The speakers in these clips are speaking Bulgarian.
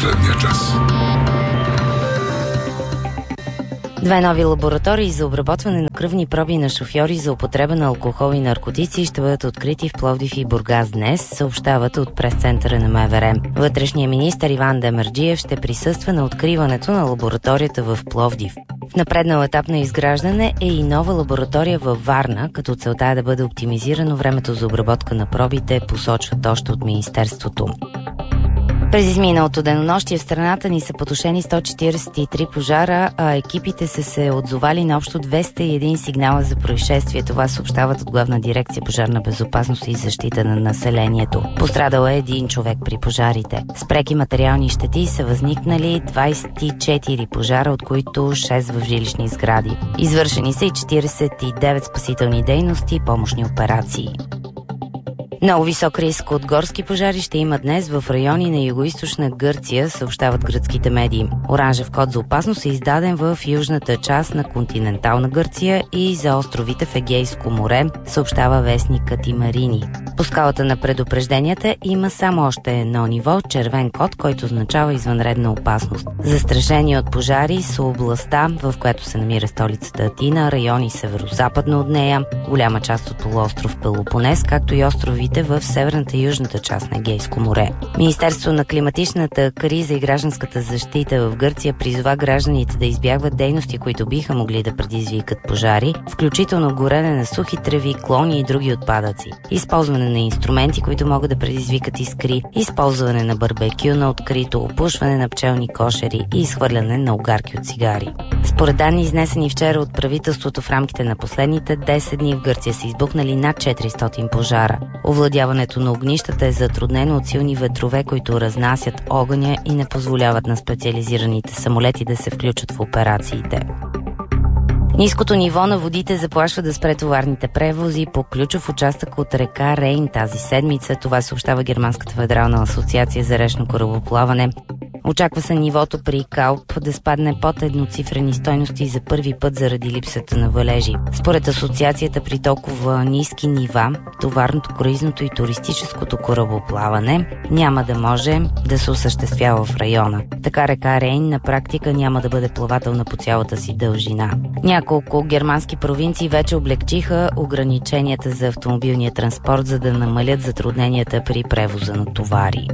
последния час. Две нови лаборатории за обработване на кръвни проби на шофьори за употреба на алкохол и наркотици ще бъдат открити в Пловдив и Бургас днес, съобщават от прес-центъра на МВР. Вътрешният министър Иван Демерджиев ще присъства на откриването на лабораторията в Пловдив. В напреднал етап на изграждане е и нова лаборатория във Варна, като целта е да бъде оптимизирано времето за обработка на пробите, посочват още от Министерството. През изминалото денонощие в страната ни са потушени 143 пожара, а екипите са се отзовали на общо 201 сигнала за происшествие. Това съобщават от Главна дирекция пожарна безопасност и защита на населението. Пострадал е един човек при пожарите. С преки материални щети са възникнали 24 пожара, от които 6 в жилищни сгради. Извършени са и 49 спасителни дейности и помощни операции. Много висок риск от горски пожари ще има днес в райони на югоизточна Гърция, съобщават гръцките медии. Оранжев код за опасност е издаден в южната част на континентална Гърция и за островите в Егейско море, съобщава вестникът Имарини. По скалата на предупрежденията има само още едно ниво – червен код, който означава извънредна опасност. Застрашени от пожари са областта, в която се намира столицата Атина, райони северо-западно от нея, голяма част от полуостров Пелопонес, както и островите в северната и южната част на Егейско море. Министерството на климатичната криза и гражданската защита в Гърция призова гражданите да избягват дейности, които биха могли да предизвикат пожари, включително горене на сухи треви, клони и други отпадъци, използване на инструменти, които могат да предизвикат искри, използване на барбекю на открито, опушване на пчелни кошери и изхвърляне на огарки от цигари. Според данни, изнесени вчера от правителството, в рамките на последните 10 дни в Гърция са избухнали над 400 пожара. Овладяването на огнищата е затруднено от силни ветрове, които разнасят огъня и не позволяват на специализираните самолети да се включат в операциите. Ниското ниво на водите заплашва да спре товарните превози по ключов участък от река Рейн тази седмица. Това съобщава Германската федерална асоциация за речно корабоплаване. Очаква се нивото при Калп да спадне под едноцифрени стойности за първи път заради липсата на валежи. Според асоциацията, при толкова ниски нива, товарното, круизното и туристическото корабоплаване няма да може да се осъществява в района. Така река Рейн на практика няма да бъде плавателна по цялата си дължина. Няколко германски провинции вече облегчиха ограниченията за автомобилния транспорт, за да намалят затрудненията при превоза на товари.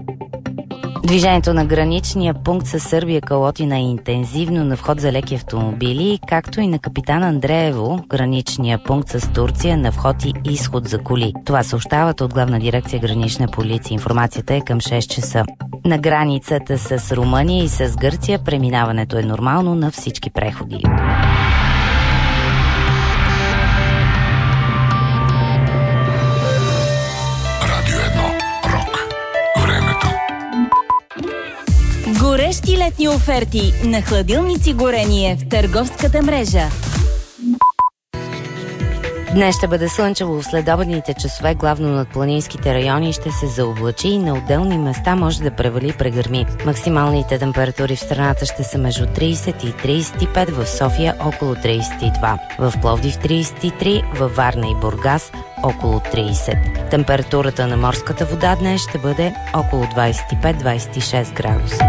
Движението на граничния пункт със Сърбия Калотина е интензивно на вход за леки автомобили, както и на Капитан Андреево, граничния пункт с Турция, на вход и изход за коли. Това съобщават от Главна дирекция гранична полиция. Информацията е към 6 часа. На границата с Румъния и с Гърция преминаването е нормално на всички преходи. Горещи летни оферти на хладилници Горение в търговската мрежа. Днес ще бъде слънчево в следобедните часове, главно над планинските райони ще се заоблачи и на отделни места може да превали прегърми. Максималните температури в страната ще са между 30 и 35, в София около 32, в Пловдив 33, във Варна и Бургас около 30. Температурата на морската вода днес ще бъде около 25-26 градуса.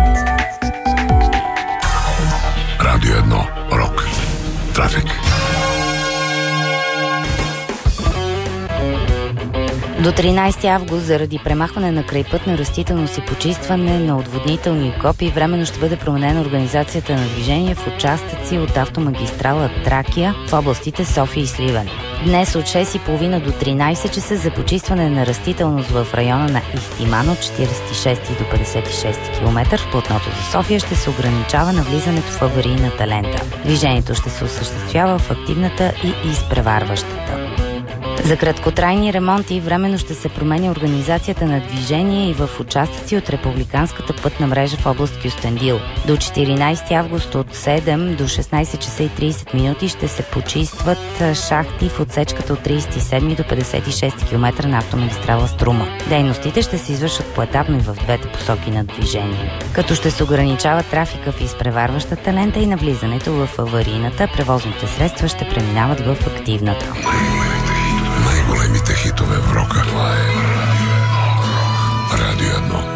Радио 1. Рок. Трафик. До 13 август заради премахване на крайпътна растителност и почистване на отводнителни окопи временно ще бъде променена организацията на движение в участъци от автомагистрала Тракия в областите София и Сливен. Днес от 6:30 до 13 часа за почистване на растителност в района на Ихтиман от 46 до 56 км в платното за София ще се ограничава навлизането в аварийната лента. Движението ще се осъществява в активната и изпреварващата. За краткотрайни ремонти временно ще се променя организацията на движение и в участъци от републиканската пътна мрежа в област Кюстендил. До 14 август от 7 до 16 часа и 30 минути ще се почистват шахти в отсечката от 37 до 56 км на автомагистрала Струма. Дейностите ще се извършат поетапно и в двете посоки на движение. Като ще се ограничава трафика в изпреварващата лента и навлизането в аварийната, превозните средства ще преминават в активната. Най-големите хитове в рока. Това е Радио 1.